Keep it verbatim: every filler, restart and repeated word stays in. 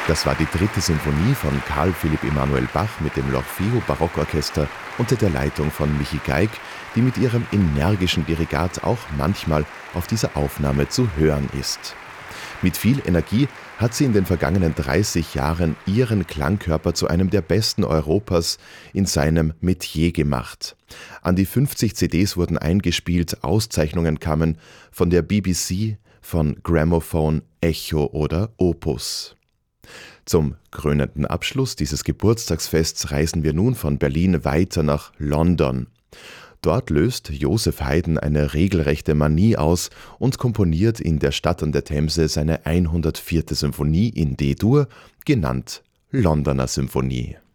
Das war die dritte Sinfonie von Carl Philipp Emanuel Bach mit dem L'Orfeo Barockorchester unter der Leitung von Michi Geig, die mit ihrem energischen Dirigat auch manchmal auf dieser Aufnahme zu hören ist. Mit viel Energie hat sie in den vergangenen dreißig Jahren ihren Klangkörper zu einem der besten Europas in seinem Metier gemacht. An die fünfzig C Ds wurden eingespielt, Auszeichnungen kamen von der B B C, von Gramophone, Echo oder Opus. Zum krönenden Abschluss dieses Geburtstagsfests reisen wir nun von Berlin weiter nach London. Dort löst Joseph Haydn eine regelrechte Manie aus und komponiert in der Stadt an der Themse seine hundertvierte Symphonie in D-Dur, genannt Londoner Symphonie.